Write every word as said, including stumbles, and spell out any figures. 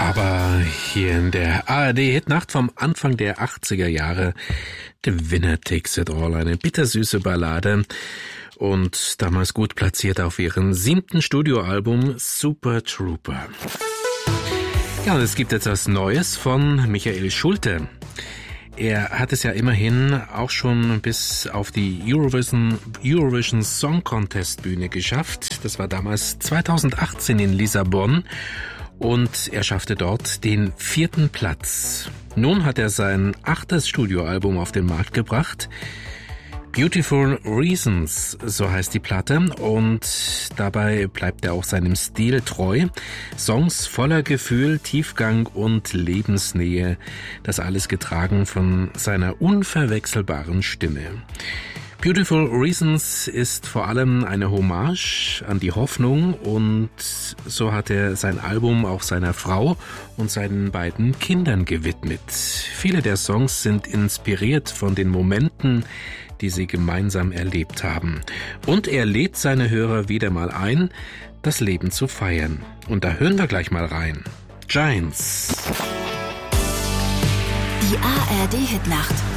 Aber hier in der A R D-Hitnacht vom Anfang der achtziger Jahre, The Winner Takes It All, eine bittersüße Ballade und damals gut platziert auf ihrem siebten Studioalbum Super Trooper. Ja, und es gibt jetzt was Neues von Michael Schulte. Er hat es ja immerhin auch schon bis auf die Eurovision, Eurovision Song Contest Bühne geschafft. Das war damals zweitausendachtzehn in Lissabon. Und er schaffte dort den vierten Platz. Nun hat er sein achtes Studioalbum auf den Markt gebracht. Beautiful Reasons, so heißt die Platte. Und dabei bleibt er auch seinem Stil treu. Songs voller Gefühl, Tiefgang und Lebensnähe. Das alles getragen von seiner unverwechselbaren Stimme. Beautiful Reasons ist vor allem eine Hommage an die Hoffnung und so hat er sein Album auch seiner Frau und seinen beiden Kindern gewidmet. Viele der Songs sind inspiriert von den Momenten, die sie gemeinsam erlebt haben. Und er lädt seine Hörer wieder mal ein, das Leben zu feiern. Und da hören wir gleich mal rein. Giants. Die A R D-Hitnacht.